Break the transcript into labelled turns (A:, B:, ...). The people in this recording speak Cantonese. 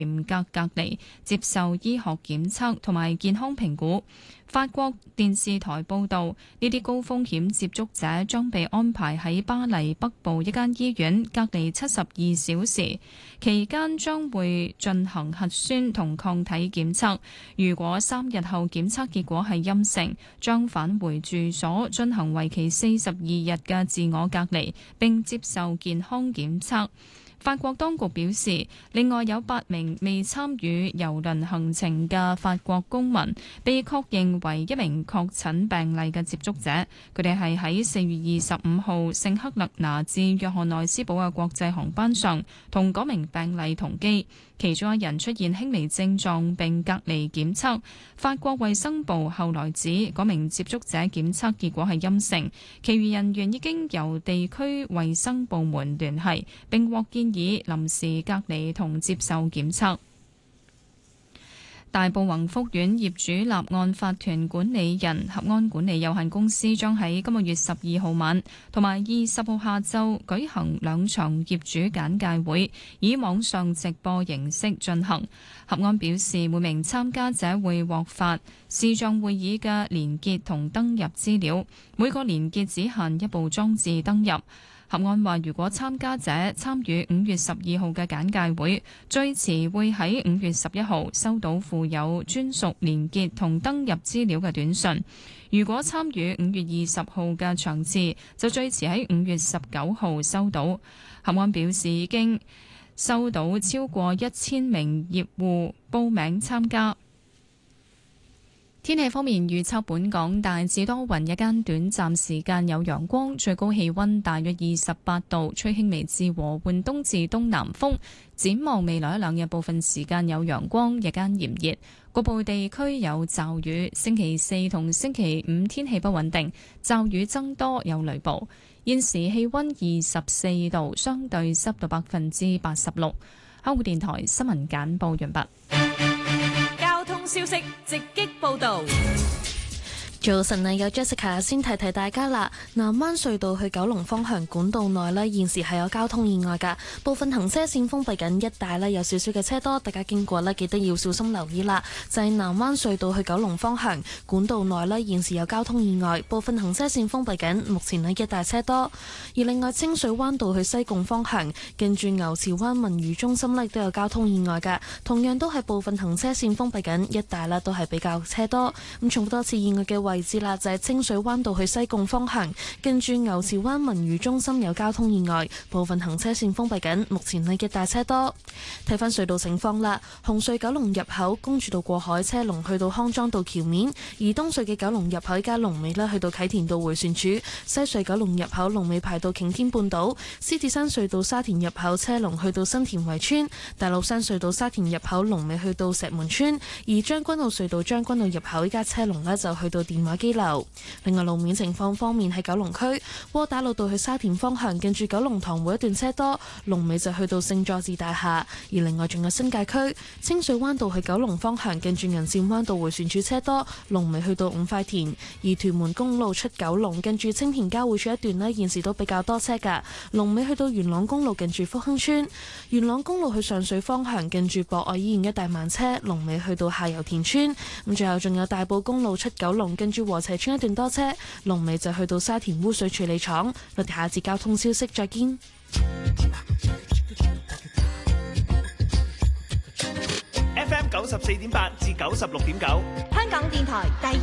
A: 嚴格隔離，接受醫學檢測同埋健康評估。法國電視台報道，呢啲高風險接觸者將被安排喺巴黎北部一間醫院隔離72小時，期間將會進行核酸同抗體檢測。如果3日後檢測結果係陰性，將返回住所進行為期42日嘅自我隔離，並接受健康檢測。法國當局表示，另外有8名未參與郵輪行程嘅法國公民被確認為一名確診病例嘅接觸者。佢哋係喺4月25號聖克勒拿至約翰內斯堡嘅國際航班上同嗰名病例同機，其中一人出現輕微症狀並隔離檢測。法國衛生部後來指嗰名接觸者檢測結果係陰性，其餘人員已經由地區衛生部門聯繫並獲建議臨時隔離同接受檢測。大埔宏福苑業主立案法團管理人合安管理有限公司將喺今個月12號晚同埋20號下晝舉行2場業主簡介會，以網上直播形式進行。合安表示，每名參加者會獲發視像會議嘅連結同登入資料，每個連結只限一部裝置登入。合安話，如果參加者參與5月12號嘅簡介會，最遲會喺5月11號收到附有專屬連結同登入資料嘅短信。如果參與5月20號嘅場次，就最遲喺5月19號收到。合安表示，已經收到超過1000名業戶報名參加。天氣方面預測，本港大致多雲，日間短暫時間有陽光，最高氣溫大約28度，吹輕微至和緩東至東南風。展望未來1-2日，部分時間有陽光，日間炎熱，局部地區有驟雨。星期4同星期5天氣不穩定，驟雨增多，有雷暴。現時氣溫24度，相對濕度86%。香港電台新聞簡報完畢。
B: 交通消息直擊報道。
C: 早晨啊，有 Jessica 先提提大家啦。南灣隧道去九龍方向管道內呢，現時係有交通意外噶，部分行車線封閉緊，一帶呢有少少嘅車多，大家經過呢記得要小心留意啦。就係南灣隧道去九龍方向管道內呢，現時有交通意外，部分行車線封閉緊，目前呢一帶車多。而另外清水灣道去西貢方向，近住牛池灣文娛中心呢都有交通意外噶，同樣都係部分行車線封閉緊，一帶呢都係比較車多。咁重複多次意外嘅位置啦，就係清水灣道去西貢方向，近住牛池灣文娛中心有交通意外，部分行車線封閉緊，目前呢一帶車多。睇翻隧道情況啦，紅隧九龍入口公主道過海車龍去到康莊道橋面，而東隧嘅九龍入口加龍尾呢去到啟田道迴旋處，西隧九龍入口龍尾排到擎天半島，獅子山隧道沙田入口車龍去到新田圍村，大老山隧道沙田入口龍尾去到石門村，而將軍澳隧道將軍澳入口依家車龍呢就去到電話機樓。另外路面情況方面，喺九龍區窩打老道去沙田方向，近住九龍塘會一段車多，龍尾就去到聖佐治大廈。而另外仲有新界區清水灣道去九龍方向，近住銀線灣道迴旋處車多，龍尾去到五塊田。而屯門公路出九龍，近住青田交匯處一段呢，現時都比較多車噶，龍尾去到元朗公路近住福亨村。元朗公路去上水方向，近住博愛醫院一帶慢車，龍尾去到下游田村。咁最後仲有大埔公路出九龍，跟住禾輋村一段多車，龍尾就去到沙田污水處理廠。我哋下節交通消息再見。
D: FM 94.8至96.9，
B: 香港電台第